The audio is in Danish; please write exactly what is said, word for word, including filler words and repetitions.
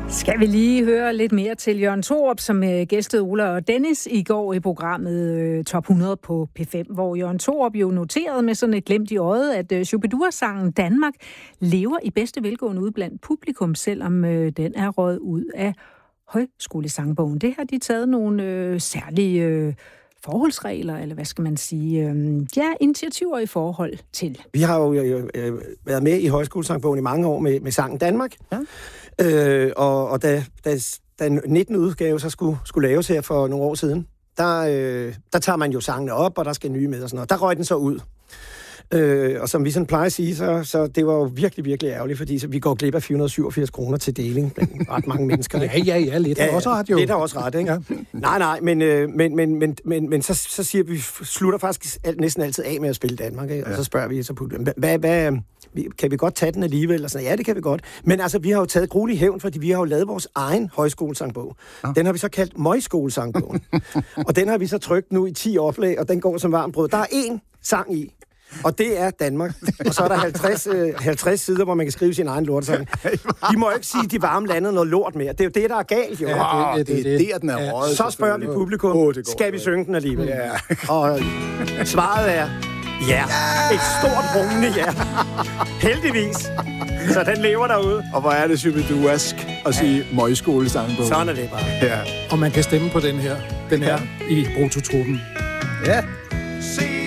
Skal vi lige høre lidt mere til Jørgen Thorup, som gæstede Ola og Dennis i går i programmet øh, Top hundrede på P fem, hvor Jørgen Thorup jo noterede med sådan et glimt i øjet, at øh, Shubidua-sangen Danmark lever i bedste velgående ude blandt publikum, selvom øh, den er røget ud af højskolesangbogen. Det har de taget nogle øh, særlige øh, forholdsregler, eller hvad skal man sige, øh, ja, initiativer i forhold til. Vi har jo øh, øh, været med i højskolesangbogen i mange år med, med sangen Danmark. Ja. Øh, og og da, da, da nittende udgave så skulle, skulle laves her for nogle år siden, der, øh, der tager man jo sangene op, og der skal nye med og sådan noget. Der røg den så ud. Øh, og som vi sådan plejer at sige, så, så det var jo virkelig, virkelig ærgerligt, fordi så vi går glip af fire hundrede og syvogfirs kroner til deling blandt ret mange mennesker. ja, ja, ja, lidt har ja, også ret jo. Lidt har også ret, ikke? Ja. Nej, nej, men, øh, men, men, men, men, men så, så siger vi, slutter faktisk alt, næsten altid af med at spille Danmark, ikke? Og ja. Så spørger vi så på, hvad, hvad, kan vi godt tage den alligevel? Og sådan, ja, det kan vi godt. Men altså, vi har jo taget gruelig hævn, fordi vi har jo lavet vores egen højskolesangbog. Ja. Den har vi så kaldt Møjskolesangbogen. Og den har vi så trykt nu i ti oplag, og den går som varmt brød. Der er én sang i, og det er Danmark. Og så er der halvtreds, øh, halvtreds sider, hvor man kan skrive sin egen lortsang. De må jo ikke sige, at de varme lande noget lort mere. Det er jo det, der er galt, jo. Ja, det, det, det, det, det er den er røget. Så spørger vi publikum, oh, skal vi synge den alligevel? Ja. Og svaret er ja. Et stort rungende ja. Heldigvis. Så den lever derude. Og hvor er det Shubiduask at sige ja. Møjskolesangbogen. Sådan er det bare. Ja. Og man kan stemme på den her. Den her ja. I Brutotruppen. Ja.